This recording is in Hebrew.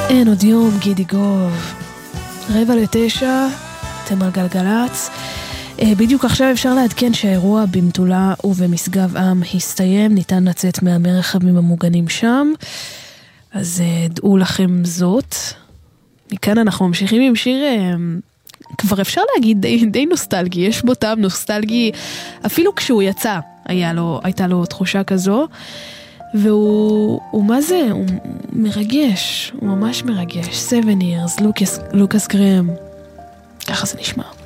אין עוד יום, גידי גוב. 8:45, אתם על גלגלץ. בדיוק עכשיו אפשר לעדכן שהאירוע במטולה ובמשגב עם הסתיים, ניתן לצאת מהמרחבים המוגנים שם, אז דעו לכם זאת. מכאן אנחנו ממשיכים עם שיר, כבר אפשר להגיד די נוסטלגי, יש בו טעם נוסטלגי, אפילו כשהוא יצא הייתה לו תחושה כזו, והוא מה זה? הוא מרגש, הוא ממש מרגש. 7 years, לוקאס גרם, ככה זה נשמע.